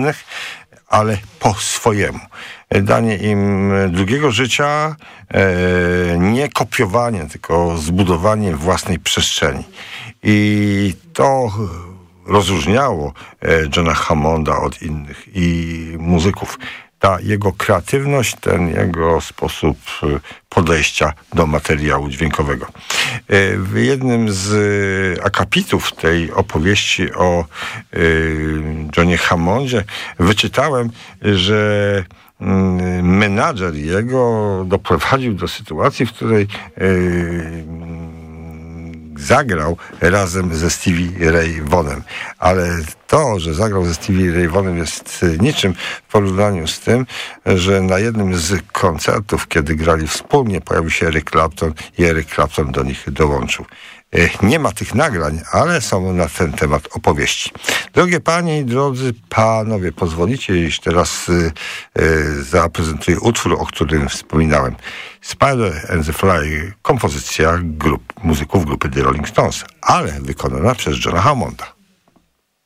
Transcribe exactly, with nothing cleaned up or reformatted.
innych, ale po swojemu. Danie im drugiego życia, nie kopiowanie, tylko zbudowanie własnej przestrzeni. I to rozróżniało Johna Hammonda od innych i muzyków. Ta jego kreatywność, ten jego sposób podejścia do materiału dźwiękowego. W jednym z akapitów tej opowieści o Johnie Hammondzie wyczytałem, że menadżer jego doprowadził do sytuacji, w której zagrał razem ze Stevie Ray Vaughanem. Ale to, że zagrał ze Stevie Ray Vaughanem, jest niczym w porównaniu z tym, że na jednym z koncertów, kiedy grali wspólnie, pojawił się Eric Clapton i Eric Clapton do nich dołączył. Nie ma tych nagrań, ale są na ten temat opowieści. Drogie panie i drodzy panowie, pozwolicie, iż teraz y, y, zaprezentuję utwór, o którym wspominałem. Spider and the Fly, kompozycja grup, muzyków grupy The Rolling Stones, ale wykonana przez Johna Hammonda.